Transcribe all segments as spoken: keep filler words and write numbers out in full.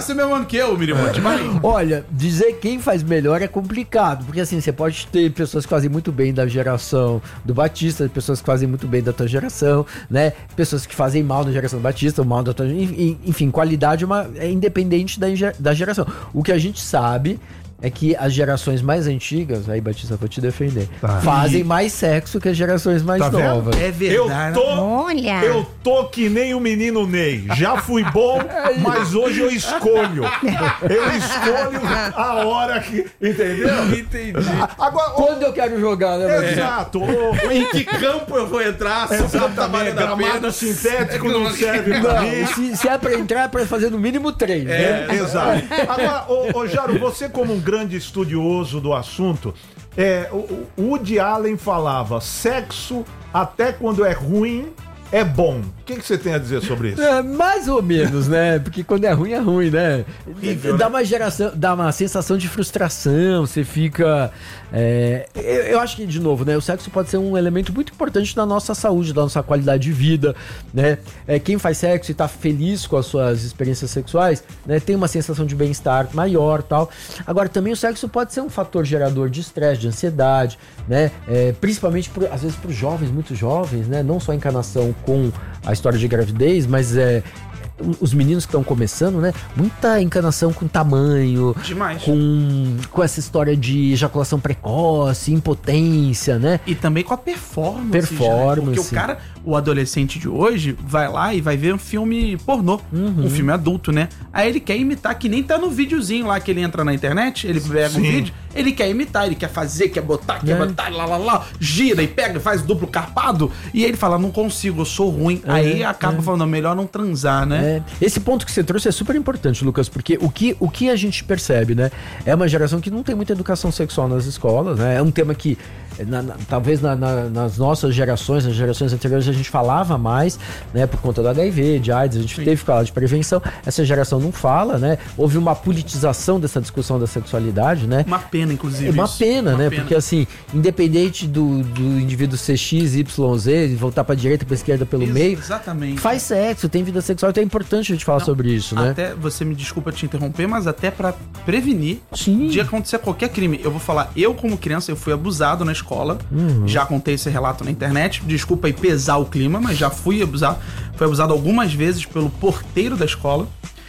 nasceu mesmo ano que eu, Mirimonte. É. Olha, dizer quem faz melhor é complicado, porque assim, você pode ter pessoas que fazem muito bem da geração do Batista, pessoas que fazem muito bem da tua geração, né? Pessoas que fazem mal da geração do Batista, mal da tua... Enfim, qualidade é, uma, é independente da, da geração. O que a gente sabe é que as gerações mais antigas, aí Batista, vou te defender, tá. fazem mais sexo que as gerações mais tá novas. É verdade. Eu tô, Olha. eu tô que nem o menino Ney. Já fui bom, mas hoje eu escolho. Eu escolho a hora que... Entendeu? Entendi. Agora, quando eu quero jogar, né? É. Exato. Em que campo eu vou entrar? Exatamente. Gramado sintético não serve pra mim. Se, se é pra entrar, é pra fazer no mínimo três. É, né? exato. Agora, ô, ô Jaro, você como um grande estudioso do assunto, é, o, o Woody Allen falava, sexo até quando é ruim é bom. O que, que você tem a dizer sobre isso? É, mais ou menos, né? Porque quando é ruim, é ruim, né? Horrível, dá né? uma geração, dá uma sensação de frustração, você fica... É, eu, eu acho que, de novo, né? O sexo pode ser um elemento muito importante da nossa saúde, da nossa qualidade de vida, né? É, quem faz sexo e tá feliz com as suas experiências sexuais, né? Tem uma sensação de bem-estar maior, tal. Agora, também o sexo pode ser um fator gerador de estresse, de ansiedade, né? É, principalmente, por, às vezes, para os jovens, muito jovens, né? Não só a encarnação com a história de gravidez, mas é... os meninos que estão começando, né? Muita encanação com tamanho. Demais. Com, com essa história de ejaculação precoce, impotência, né? E também com a performance. Performance. Já, porque o cara, o adolescente de hoje, vai lá e vai ver um filme pornô. Uhum. Um filme adulto, né? Aí ele quer imitar, que nem tá no videozinho lá que ele entra na internet, ele pega Sim. um vídeo, ele quer imitar, ele quer fazer, quer botar, quer é. botar, lá, lá, lá, gira e pega, faz duplo carpado. E ele fala, não consigo, eu sou ruim. É, Aí acaba é. falando, melhor não transar, né? É. Esse ponto que você trouxe é super importante, Lucas, porque o que, o que a gente percebe, né? É uma geração que não tem muita educação sexual nas escolas, né? É um tema que, na, na, talvez na, na, nas nossas gerações, nas gerações anteriores, a gente falava mais, né? Por conta do H I V, de AIDS, a gente Sim. teve que falar de prevenção. Essa geração não fala, né? Houve uma politização dessa discussão da sexualidade, né? Uma pena, inclusive. É uma isso. pena, uma né? Pena. Porque, assim, independente do, do indivíduo ser X, Y, Z, voltar pra direita, pra esquerda, pelo Ex- meio, exatamente. faz sexo, tem vida sexual, então é importante a gente falar não, sobre isso, né? Até, você me desculpa te interromper, mas até pra prevenir Sim. de acontecer qualquer crime. Eu vou falar, eu como criança, eu fui abusado na escola, uhum. já contei esse relato na internet, desculpa aí pesar o clima, mas já fui abusado, fui abusado algumas vezes pelo porteiro da escola.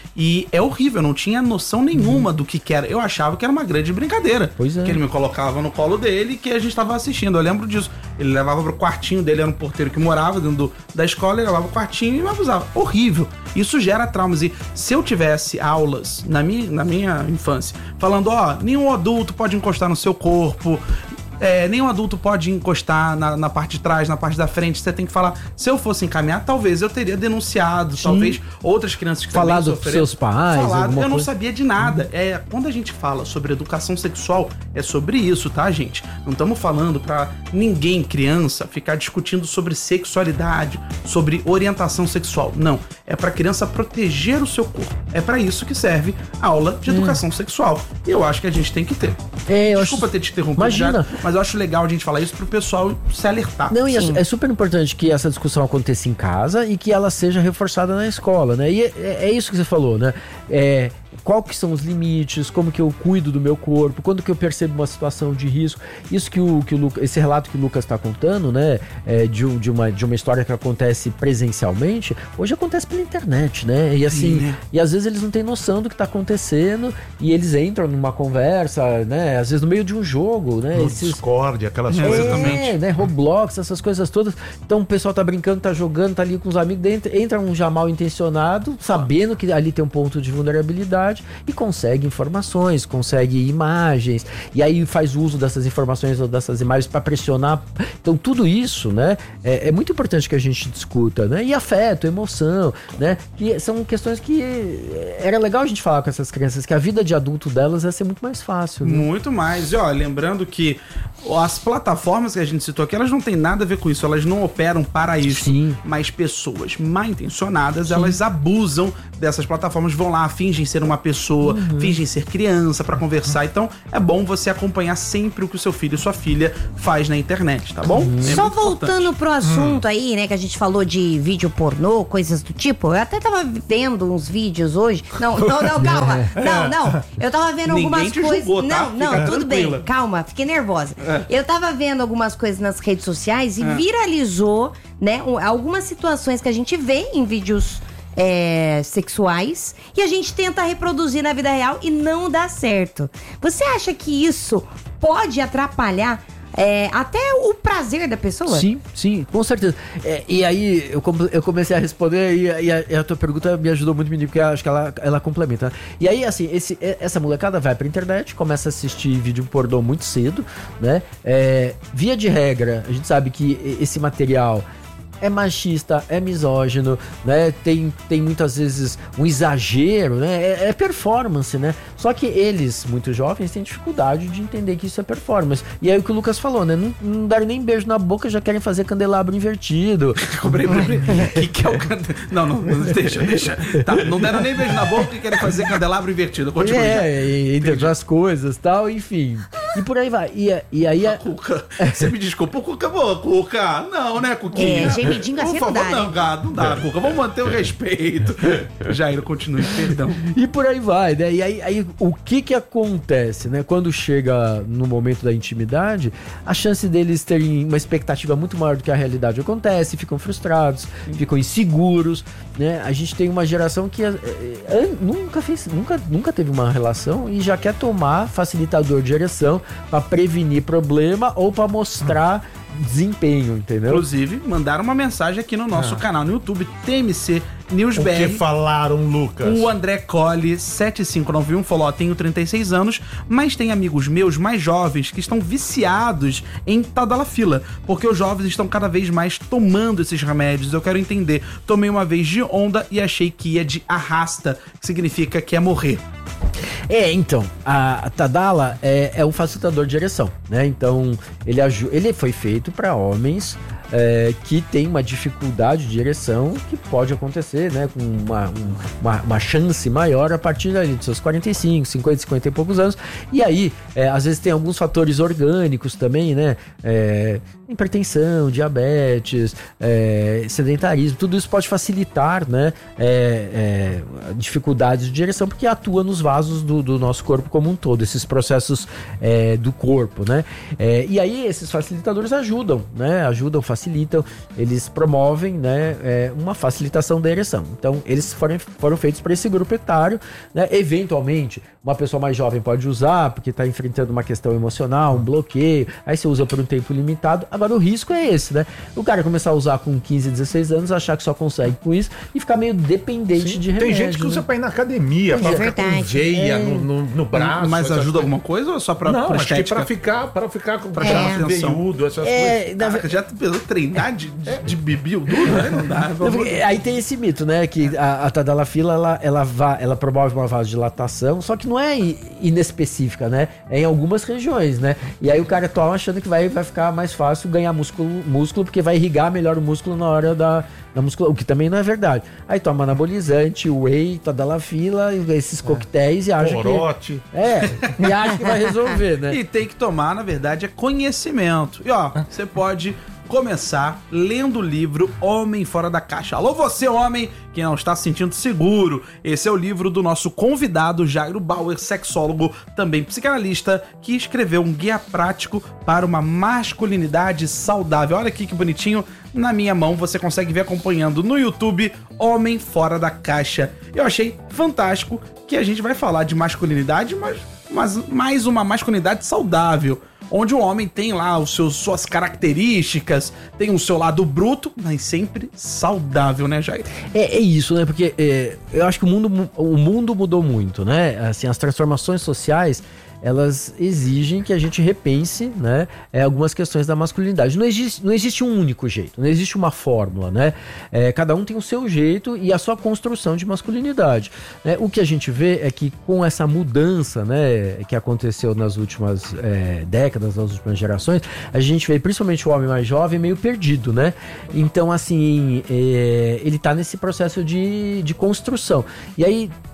E é horrível, eu não tinha noção nenhuma uhum. do que, que era. Eu achava que era uma grande brincadeira. Pois é. Que ele me colocava no colo dele e que a gente estava assistindo. Eu lembro disso. Ele levava pro quartinho dele, era um porteiro que morava dentro do, da escola, ele levava pro quartinho e me abusava. Horrível. Isso gera traumas. E se eu tivesse aulas na minha, na minha infância, falando, ó, nenhum adulto pode encostar no seu corpo... É, nenhum adulto pode encostar na, na parte de trás, na parte da frente. Você tem que falar. Se eu fosse encaminhar, talvez eu teria denunciado. Sim. Talvez outras crianças que falado também sofreram. Seus pais. Falado. Eu não coisa. sabia de nada. É, quando a gente fala sobre educação sexual, é sobre isso, tá, gente? Não estamos falando pra ninguém, criança, ficar discutindo sobre sexualidade, sobre orientação sexual. Não. É pra criança proteger o seu corpo. É pra isso que serve a aula de educação hum. sexual. E eu acho que a gente tem que ter. É, Desculpa acho... ter te interrompido. Imagina. Já, mas eu acho legal a gente falar isso pro pessoal se alertar. Não, e é, é super importante que essa discussão aconteça em casa e que ela seja reforçada na escola, né? E é, é isso que você falou, né? É, qual que são os limites, como que eu cuido do meu corpo, quando que eu percebo uma situação de risco. Isso que o, que o Lucas, esse relato que o Lucas está contando, né? É, de, de, uma, de uma história que acontece presencialmente, hoje acontece pela internet, né? E assim, Sim, né? E às vezes eles não têm noção do que está acontecendo e eles entram numa conversa, né? Às vezes no meio de um jogo, né? No Esses... Discord, aquelas é, coisas. É, né? Roblox, essas coisas todas. Então o pessoal tá brincando, tá jogando, tá ali com os amigos, entra, entra um já mal intencionado, sabendo que ali tem um ponto de vulnerabilidade e consegue informações, consegue imagens, e aí faz uso dessas informações ou dessas imagens para pressionar. Então tudo isso, né? É, é muito importante que a gente discuta, né? E afeto, emoção, né? Que são questões que era legal a gente falar com essas crianças, que a vida de adulto delas ia ser muito mais fácil. Né? Muito mais. E ó, lembrando que as plataformas que a gente citou aqui, elas não têm nada a ver com isso, elas não operam para isso. Sim. Mas pessoas mal intencionadas, Sim. elas abusam dessas plataformas, vão lá, fingem ser uma pessoa, uhum. fingem ser criança pra conversar. Então, é bom você acompanhar sempre o que o seu filho e sua filha faz na internet, tá bom? Uhum. É Só voltando importante. pro assunto hum. aí, né, que a gente falou de vídeo pornô, coisas do tipo, eu até tava vendo uns vídeos hoje. Não, não, não, calma. Não, não. Eu tava vendo Ninguém algumas te coisas. julgou, tá? Não, não, Fica tudo tranquila. bem. Calma, fiquei nervosa. É. Eu tava vendo algumas coisas nas redes sociais e é. viralizou, né, algumas situações que a gente vê em vídeos É, sexuais e a gente tenta reproduzir na vida real e não dá certo. Você acha que isso pode atrapalhar é, até o prazer da pessoa? Sim, sim, com certeza. É, e aí eu, eu comecei a responder e, e, a, e a tua pergunta me ajudou muito, menino, porque eu acho que ela, ela complementa. E aí, assim, esse, essa molecada vai pra internet, começa a assistir vídeo pornô muito cedo, né? É, via de regra, a gente sabe que esse material é machista, é misógino, né? Tem, tem muitas vezes um exagero, né? É, é performance, né? Só que eles, muito jovens, têm dificuldade de entender que isso é performance. E aí o que o Lucas falou, né? Não, não deram nem beijo na boca, já querem fazer candelabro invertido. que, que é o candelabro? Não, não, deixa, deixa. Tá, não deram nem beijo na boca e querem fazer candelabro invertido. Continua. É, e, entre outras coisas, tal, enfim. E por aí vai. E, e aí a... Cuca, você me desculpa, o Cuca, boa, Cuca. Não, né, Cuquinha? É, gemidinho assim não dá, não, né? gato, não dá, Cuca. Vamos manter o respeito. Jair, continue, perdão. E por aí vai, né? E aí, aí o que que acontece, né? Quando chega no momento da intimidade, a chance deles terem uma expectativa muito maior do que a realidade acontece, ficam frustrados, ficam inseguros, né? A gente tem uma geração que é, é, nunca fez, nunca, nunca teve uma relação e já quer tomar facilitador de ereção para prevenir problema ou para mostrar desempenho, entendeu? Inclusive, mandaram uma mensagem aqui no nosso ah. canal no YouTube, T M C News B R. O que falaram, Lucas? O André Colli sete cinco nove um falou, ó, tenho trinta e seis anos, mas tem amigos meus mais jovens que estão viciados em tadalafila, porque os jovens estão cada vez mais tomando esses remédios. Eu quero entender. Tomei uma vez de onda e achei que ia de arrasta, que significa que é morrer. É, então, a, a Tadala é, é um facilitador de ereção, né? Então, ele, ele foi feito para homens é, que tem uma dificuldade de ereção que pode acontecer, né? Com uma, um, uma, uma chance maior a partir ali dos seus quarenta e cinco, cinquenta, cinquenta e poucos anos. E aí, é, às vezes tem alguns fatores orgânicos também, né? É, hipertensão, diabetes, é, sedentarismo, tudo isso pode facilitar, né? É, é, dificuldades de ereção, porque atua nos vasos do, do nosso corpo como um todo, esses processos é, do corpo, né? É, e aí esses facilitadores ajudam, né? Ajudam, facilitam, eles promovem, né? É, uma facilitação da ereção. Então, eles foram, foram feitos para esse grupo etário, né? Eventualmente, uma pessoa mais jovem pode usar, porque está enfrentando uma questão emocional, um bloqueio, aí você usa por um tempo limitado. Agora, o risco é esse, né? O cara começar a usar com quinze, dezesseis anos, achar que só consegue com isso e ficar meio dependente Sim. de remédio. Tem gente que né? usa pra ir na academia, pra é ficar verdade. com veia É. no, no, no braço. Mas ajuda coisas. alguma coisa ou é só pra, Não, pra acho que estética? pra ficar, pra ficar com o Pra braço chamar atenção. veiudo, essas É, coisas. na Caraca, já pensou treinar de, de, de bibi duro, né? Não dá. Não, porque aí tem esse mito, né? Que a, a tadalafila, ela, ela, va, ela promove uma vasodilatação, só que não é inespecífica, né? É em algumas regiões, né? E aí o cara toma achando que vai, vai ficar mais fácil ganhar músculo, músculo, porque vai irrigar melhor o músculo na hora da, da musculação, o que também não é verdade. Aí toma anabolizante, whey, tadalafila, esses coquetéis e acha Corote. que... É, e acha que vai resolver, né? E tem que tomar, na verdade, é conhecimento. E ó, você pode começar lendo o livro Homem Fora da Caixa. Alô, você, homem, que não está se sentindo seguro. Esse é o livro do nosso convidado, Jairo Bauer, sexólogo, também psicanalista, que escreveu um guia prático para uma masculinidade saudável. Olha aqui que bonitinho. Na minha mão, você consegue ver acompanhando no YouTube Homem Fora da Caixa. Eu achei fantástico que a gente vai falar de masculinidade, mas, mas mais uma masculinidade saudável, onde o homem tem lá os seus, suas características, tem o seu lado bruto, mas sempre saudável, né, Jair? É, é isso, né? Porque é, eu acho que o mundo, o mundo mudou muito, né? Assim, as transformações sociais, elas exigem que a gente repense, né, é, algumas questões da masculinidade. Não existe, não existe um único jeito, não existe uma fórmula, né? É, cada um tem o seu jeito e a sua construção de masculinidade, né? O que a gente vê é que com essa mudança, né, que aconteceu nas últimas é, décadas, nas últimas gerações, a gente vê principalmente o homem mais jovem meio perdido, né? Então, assim, é, ele tá nesse processo de, de construção. E aí,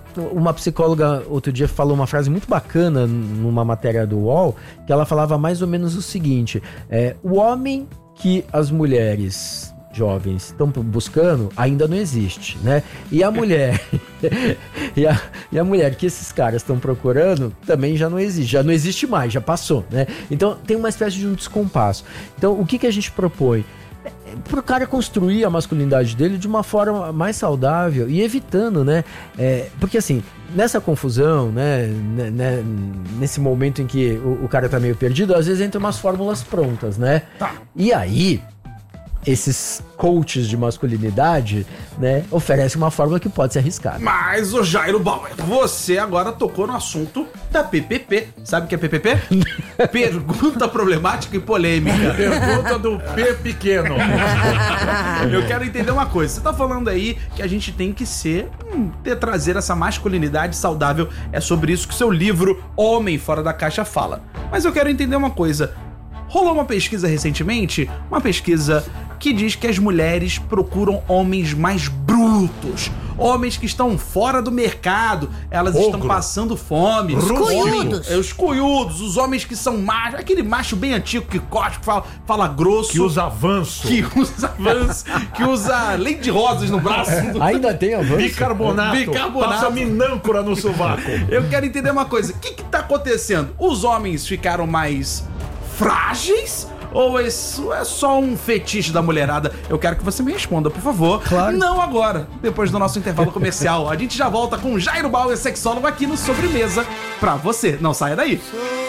uma psicóloga outro dia falou uma frase muito bacana numa matéria do U O L, que ela falava mais ou menos o seguinte: é, o homem que as mulheres jovens estão buscando ainda não existe, né? E a mulher e, a, e a mulher que esses caras estão procurando também já não existe, já não existe mais, já passou, né? Então tem uma espécie de um descompasso. Então o que, que a gente propõe? Para o cara construir a masculinidade dele de uma forma mais saudável e evitando, né? É, porque assim, nessa confusão, né, né? Nesse momento em que o, o cara tá meio perdido, às vezes entra umas fórmulas prontas, né? Tá. E aí, esses coaches de masculinidade, né, oferecem uma fórmula que pode ser arriscada. Mas, ô Jairo Bauer, você agora tocou no assunto da P P P. Sabe o que é P P P? Pergunta problemática e polêmica. Pergunta do P pequeno. Eu quero entender uma coisa. Você tá falando aí que a gente tem que ser, hum, ter, trazer essa masculinidade saudável. É sobre isso que o seu livro Homem Fora da Caixa fala. Mas eu quero entender uma coisa. Rolou uma pesquisa recentemente, uma pesquisa que diz que as mulheres procuram homens mais brutos, homens que estão fora do mercado, elas Ogro. estão passando fome. Os cunhudos. É, os cunhudos, os homens que são machos, aquele macho bem antigo que cospe, que fala, fala grosso. Que usa avanço. Que usa avanço, que usa leite de rosas no braço. Ainda tem avanço? Bicarbonato. Bicarbonato. Passa minâncora no sovaco. Eu quero entender uma coisa, o que que tá acontecendo? Os homens ficaram mais frágeis? Ou isso é só um fetiche da mulherada? Eu quero que você me responda, por favor. Claro. Não agora, depois do nosso intervalo comercial. A gente já volta com Jairo Bauer, sexólogo, aqui no Sobremesa, pra você. Não saia daí.